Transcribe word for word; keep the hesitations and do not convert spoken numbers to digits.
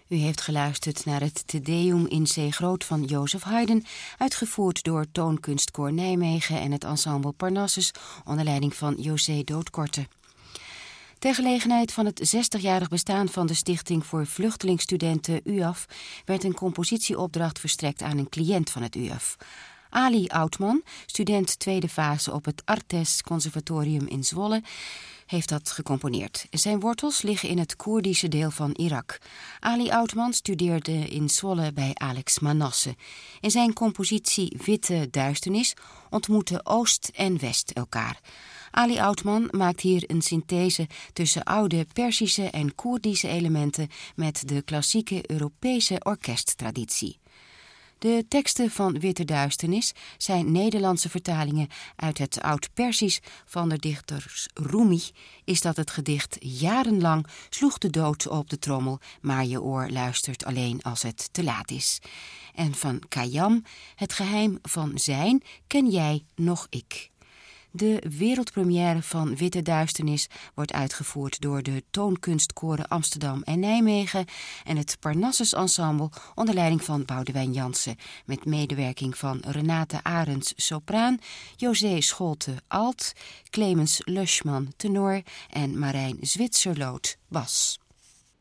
U heeft geluisterd naar het Te Deum in C groot van Joseph Haydn, uitgevoerd door Toonkunstkoor Nijmegen en het ensemble Parnassus onder leiding van José Doodkorte. Ter gelegenheid van het zestigjarig bestaan van de Stichting voor Vluchtelingstudenten U A F werd een compositieopdracht verstrekt aan een cliënt van het U A F. Ali Oudman, student tweede fase op het Artes Conservatorium in Zwolle, heeft dat gecomponeerd. Zijn wortels liggen in het Koerdische deel van Irak. Ali Oudman studeerde in Zwolle bij Alex Manasse. In zijn compositie Witte Duisternis ontmoeten Oost en West elkaar. Ali Oudman maakt hier een synthese tussen oude Perzische en Koerdische elementen met de klassieke Europese orkesttraditie. De teksten van Witte Duisternis zijn Nederlandse vertalingen uit het Oud-Perzisch van de dichters Rumi. Is dat het gedicht jarenlang sloeg de dood op de trommel, maar je oor luistert alleen als het te laat is. En van Khayyam, het geheim van zijn, ken jij nog ik. De wereldpremière van Witte Duisternis wordt uitgevoerd door de Toonkunstkoren Amsterdam en Nijmegen en het Parnassus Ensemble onder leiding van Boudewijn Jansen, met medewerking van Renate Arends sopraan, José Scholte alt, Clemens Luschman tenor en Marijn Zwitserloot bas.